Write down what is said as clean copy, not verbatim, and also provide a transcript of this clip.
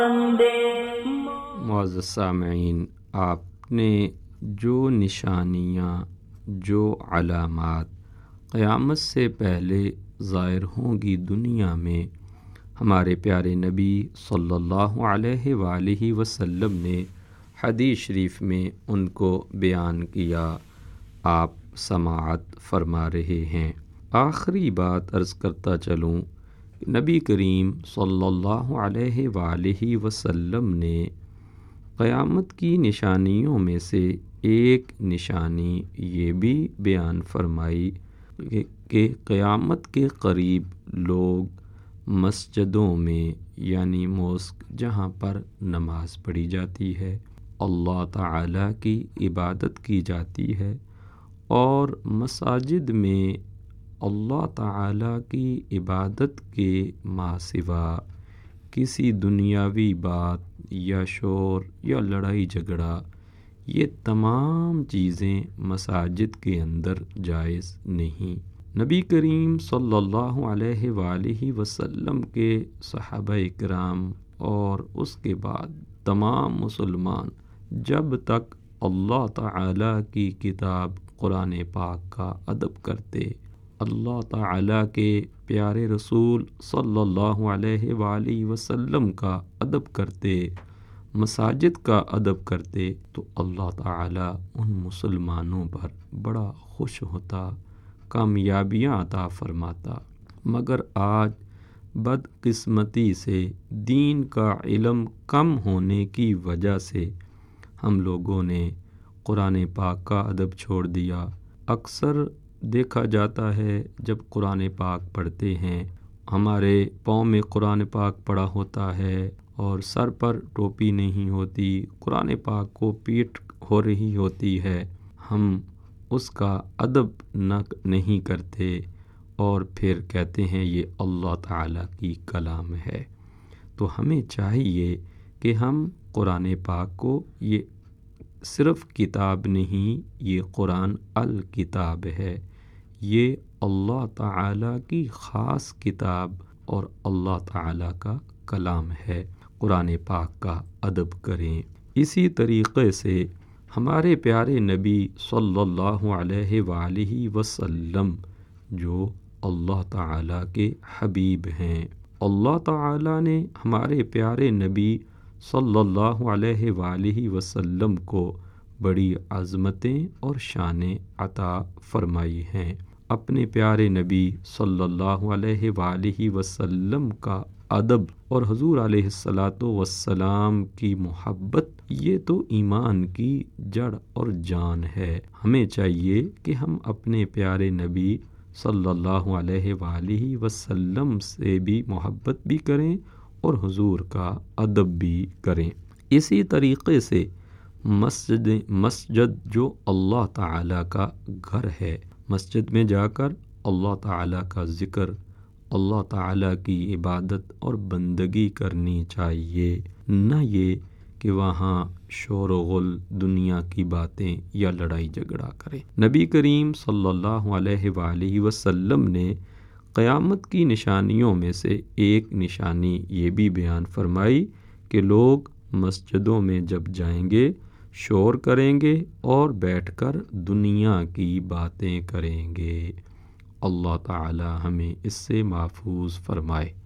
معزز سامعین، آپ نے جو نشانیاں، جو علامات قیامت سے پہلے ظاہر ہوں گی دنیا میں، ہمارے پیارے نبی صلی اللہ علیہ وآلہ وسلم نے حدیث شریف میں ان کو بیان کیا، آپ سماعت فرما رہے ہیں۔ آخری بات عرض کرتا چلوں، نبی کریم صلی اللہ علیہ وآلہ وسلم نے قیامت کی نشانیوں میں سے ایک نشانی یہ بھی بیان فرمائی کہ قیامت کے قریب لوگ مسجدوں میں، یعنی موسک جہاں پر نماز پڑھی جاتی ہے، اللہ تعالیٰ کی عبادت کی جاتی ہے، اور مساجد میں اللہ تعالیٰ کی عبادت کے ما سوا کسی دنیاوی بات یا شور یا لڑائی جھگڑا، یہ تمام چیزیں مساجد کے اندر جائز نہیں۔ نبی کریم صلی اللہ علیہ وآلہ وسلم کے صحابہ کرام اور اس کے بعد تمام مسلمان جب تک اللہ تعالیٰ کی کتاب قرآن پاک کا ادب کرتے، اللہ تعالیٰ کے پیارے رسول صلی اللہ علیہ وآلہ وسلم کا ادب کرتے، مساجد کا ادب کرتے، تو اللہ تعالیٰ ان مسلمانوں پر بڑا خوش ہوتا، کامیابیاں عطا فرماتا۔ مگر آج بدقسمتی سے دین کا علم کم ہونے کی وجہ سے ہم لوگوں نے قرآن پاک کا ادب چھوڑ دیا۔ اکثر دیکھا جاتا ہے جب قرآن پاک پڑھتے ہیں، ہمارے پاؤں میں قرآن پاک پڑا ہوتا ہے اور سر پر ٹوپی نہیں ہوتی، قرآن پاک کو پیٹ ہو رہی ہوتی ہے، ہم اس کا ادب نہیں کرتے اور پھر کہتے ہیں یہ اللہ تعالیٰ کی کلام ہے۔ تو ہمیں چاہیے کہ ہم قرآن پاک کو یہ صرف کتاب نہیں، یہ قرآن الکتاب ہے، یہ اللہ تعالیٰ کی خاص کتاب اور اللہ تعالیٰ کا کلام ہے، قرآن پاک کا ادب کریں۔ اسی طریقے سے ہمارے پیارے نبی صلی اللہ علیہ وآلہ وسلم جو اللہ تعالیٰ کے حبیب ہیں، اللہ تعالیٰ نے ہمارے پیارے نبی صلی اللہ علیہ وآلہ وسلم کو بڑی عظمتیں اور شانیں عطا فرمائی ہیں۔ اپنے پیارے نبی صلی اللہ علیہ وآلہ وسلم کا ادب اور حضور علیہ الصلاۃ والسلام کی محبت، یہ تو ایمان کی جڑ اور جان ہے۔ ہمیں چاہیے کہ ہم اپنے پیارے نبی صلی اللہ علیہ وآلہ وسلم سے بھی محبت بھی کریں اور حضور کا ادب بھی کریں۔ اسی طریقے سے مسجد جو اللہ تعالیٰ کا گھر ہے، مسجد میں جا کر اللہ تعالیٰ کا ذکر، اللہ تعالیٰ کی عبادت اور بندگی کرنی چاہیے، نہ یہ کہ وہاں شور و غل، دنیا کی باتیں یا لڑائی جھگڑا کریں۔ نبی کریم صلی اللہ علیہ وآلہ وسلم نے قیامت کی نشانیوں میں سے ایک نشانی یہ بھی بیان فرمائی کہ لوگ مسجدوں میں جب جائیں گے شور کریں گے اور بیٹھ کر دنیا کی باتیں کریں گے۔ اللہ تعالی ہمیں اس سے محفوظ فرمائے۔